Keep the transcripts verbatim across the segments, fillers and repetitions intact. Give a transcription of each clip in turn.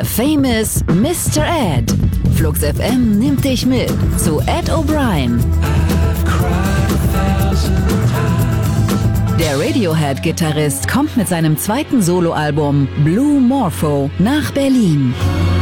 Famous Mister Ed. Flux F M nimmt dich mit zu Ed O'Brien. Der Radiohead-Gitarrist kommt mit seinem zweiten Soloalbum Blue Morpho nach Berlin.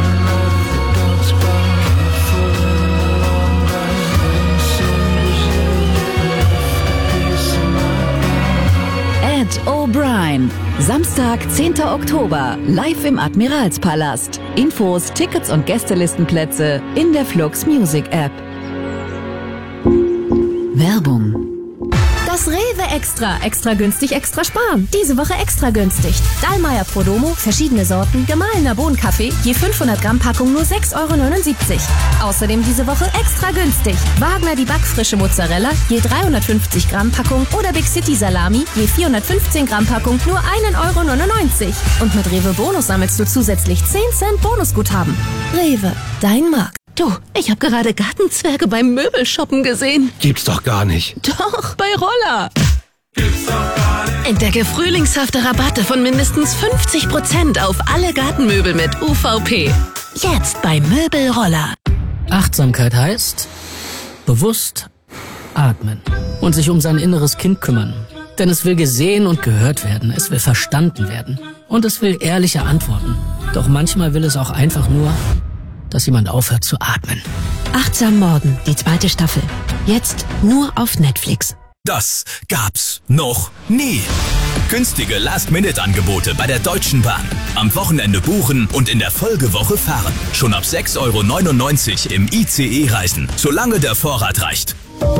Ed O'Brien. Samstag, zehnter Oktober, live im Admiralspalast. Infos, Tickets und Gästelistenplätze in der Flux Music App. Werbung. Das Rewe Extra. Extra günstig, extra sparen. Diese Woche extra günstig. Dallmayr Prodomo, verschiedene Sorten, gemahlener Bohnenkaffee, je fünfhundert Gramm Packung nur sechs Euro neunundsiebzig. Außerdem diese Woche extra günstig. Wagner die backfrische Mozzarella, je dreihundertfünfzig Gramm Packung oder Big City Salami, je vierhundertfünfzehn Gramm Packung nur ein Euro neunundneunzig. Und mit Rewe Bonus sammelst du zusätzlich zehn Cent Bonusguthaben. Rewe, dein Markt. Du, ich habe gerade Gartenzwerge beim Möbelshoppen gesehen. Gibt's doch gar nicht. Doch, bei Roller. Gibt's doch gar nicht. Entdecke frühlingshafte Rabatte von mindestens fünfzig Prozent auf alle Gartenmöbel mit U V P. Jetzt bei Möbelroller. Achtsamkeit heißt bewusst atmen und sich um sein inneres Kind kümmern. Denn es will gesehen und gehört werden, es will verstanden werden und es will ehrliche Antworten. Doch manchmal will es auch einfach nur, dass jemand aufhört zu atmen. Achtsam Morden, die zweite Staffel. Jetzt nur auf Netflix. Das gab's noch nie. Günstige Last-Minute-Angebote bei der Deutschen Bahn. Am Wochenende buchen und in der Folgewoche fahren. Schon ab sechs Euro neunundneunzig im I C E reisen, solange der Vorrat reicht.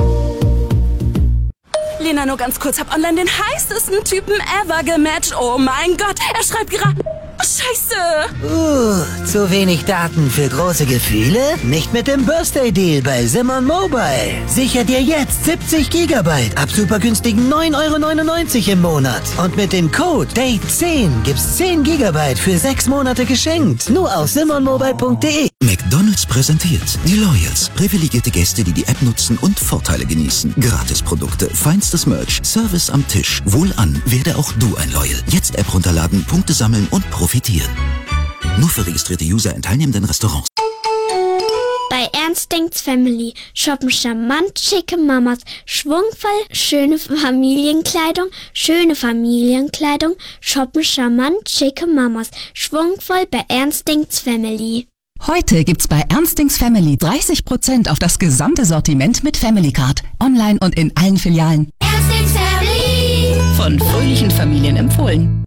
Lena, nur ganz kurz, hab online den heißesten Typen ever gematcht. Oh mein Gott, er schreibt gerade... Scheiße! Uh, zu wenig Daten für große Gefühle? Nicht mit dem Birthday Deal bei Simon Mobile. Sicher dir jetzt siebzig Gigabyte ab super günstigen neun Euro neunundneunzig im Monat. Und mit dem Code Date zehn gibt's zehn Gigabyte für sechs Monate geschenkt. Nur auf simon mobile punkt de. McDonald's präsentiert die Loyals. Privilegierte Gäste, die die App nutzen und Vorteile genießen. Gratisprodukte, feinstes Merch, Service am Tisch. Wohlan, werde auch du ein Loyal. Jetzt App runterladen, Punkte sammeln und profitieren. Nur für registrierte User in teilnehmenden Restaurants. Bei Ernstings Family shoppen charmant schicke Mamas, schwungvoll schöne Familienkleidung, schöne Familienkleidung, shoppen charmant schicke Mamas, schwungvoll bei Ernstings Family. Heute gibt's bei Ernstings Family dreißig Prozent auf das gesamte Sortiment mit Family Card. Online und in allen Filialen. Ernstings Family. Von fröhlichen Familien empfohlen.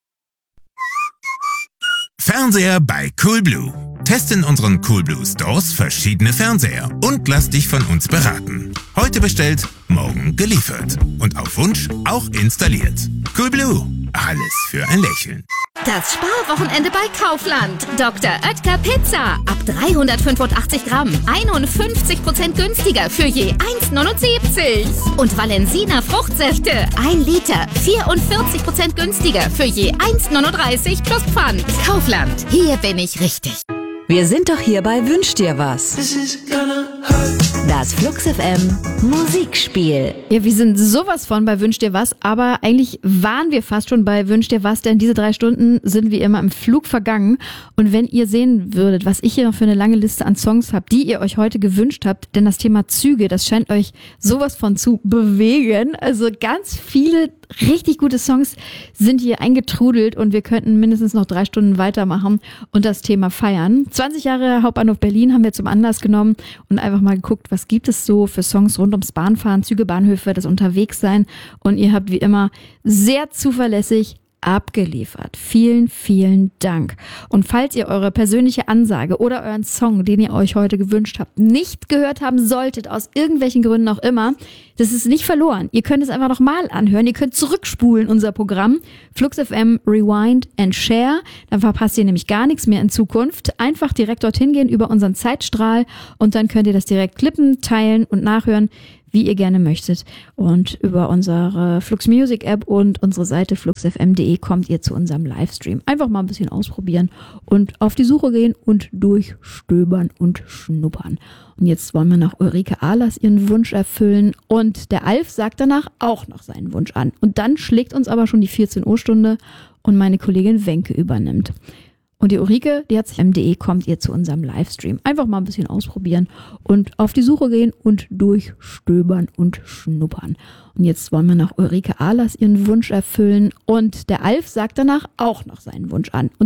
Fernseher bei Coolblue. Teste in unseren Coolblue Stores verschiedene Fernseher und lass dich von uns beraten. Heute bestellt, morgen geliefert. Und auf Wunsch auch installiert. Coolblue. Alles für ein Lächeln. Das Sparwochenende bei Kaufland. Doktor Oetker Pizza. Ab dreihundertfünfundachtzig Gramm. einundfünfzig Prozent günstiger für je eins neunundsiebzig. Und Valensina Fruchtsäfte. ein Liter. vierundvierzig Prozent günstiger für je eins neununddreißig plus Pfand. Kaufland. Hier bin ich richtig. Wir sind doch hier bei Wünsch dir was. Das Flux F M Musikspiel. Ja, wir sind sowas von bei Wünsch dir was, aber eigentlich waren wir fast schon bei Wünsch dir was, denn diese drei Stunden sind wie immer im Flug vergangen. Und wenn ihr sehen würdet, was ich hier noch für eine lange Liste an Songs habe, die ihr euch heute gewünscht habt, denn das Thema Züge, das scheint euch sowas von zu bewegen. Also ganz viele richtig gute Songs sind hier eingetrudelt und wir könnten mindestens noch drei Stunden weitermachen und das Thema feiern. zwanzig Jahre Hauptbahnhof Berlin haben wir zum Anlass genommen und einfach mal geguckt, was gibt es so für Songs rund ums Bahnfahren, Züge, Bahnhöfe, das Unterwegssein. Und ihr habt wie immer sehr zuverlässig abgeliefert. Vielen, vielen Dank. Und falls ihr eure persönliche Ansage oder euren Song, den ihr euch heute gewünscht habt, nicht gehört haben solltet, aus irgendwelchen Gründen auch immer, das ist nicht verloren. Ihr könnt es einfach nochmal anhören. Ihr könnt zurückspulen, unser Programm. Flux F M Rewind and Share. Dann verpasst ihr nämlich gar nichts mehr in Zukunft. Einfach direkt dorthin gehen über unseren Zeitstrahl und dann könnt ihr das direkt klippen, teilen und nachhören, wie ihr gerne möchtet. Und über unsere Flux Music App und unsere Seite flux f m punkt de kommt ihr zu unserem Livestream. Einfach mal ein bisschen ausprobieren und auf die Suche gehen und durchstöbern und schnuppern. Und jetzt wollen wir noch Ulrike Ahlers ihren Wunsch erfüllen und der Alf sagt danach auch noch seinen Wunsch an. Und dann schlägt uns aber schon die vierzehn Uhr Stunde und meine Kollegin Wenke übernimmt. Und die Ulrike, die hat sich M D E, kommt ihr zu unserem Livestream. Einfach mal ein bisschen ausprobieren und auf die Suche gehen und durchstöbern und schnuppern. Und jetzt wollen wir nach Ulrike Ahlers ihren Wunsch erfüllen und der Alf sagt danach auch noch seinen Wunsch an. Und